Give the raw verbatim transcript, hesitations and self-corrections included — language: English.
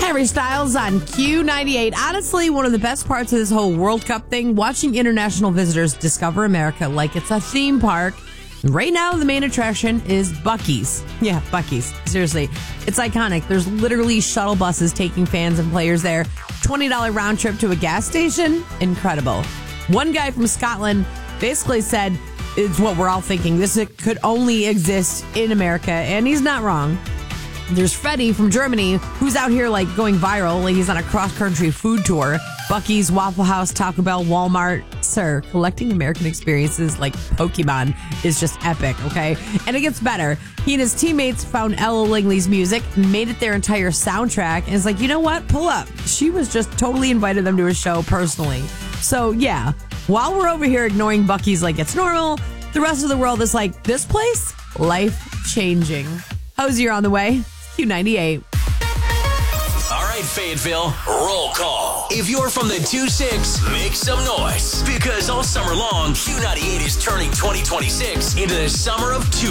Harry Styles on Q ninety-eight. Honestly, one of the best parts of this whole World Cup thing, watching international visitors discover America like it's a theme park. Right now, the main attraction is Buc-ee's. Yeah, Buc-ee's. Seriously, it's iconic. There's literally shuttle buses taking fans and players there. twenty dollars round trip to a gas station? Incredible. One guy from Scotland basically said, it's what we're all thinking. This could only exist in America, and he's not wrong. There's Freddie from Germany, who's out here like going viral. Like he's on a cross-country food tour. Buc-ee's, Waffle House, Taco Bell, Walmart. Sir, collecting American experiences like Pokemon is just epic, okay? And it gets better. He and his teammates found Ella Langley's music, made it their entire soundtrack, and it's like, you know what? Pull up. She was just totally invited them to a show personally. So, yeah, while we're over here ignoring Buc-ee's like it's normal, the rest of the world is like, this place, life-changing. Hosier on the way. Q ninety-eight. All right, Fayetteville, roll call. If you're from the two six, make some noise. Because all summer long, Q ninety-eight is turning twenty twenty-six into the summer of two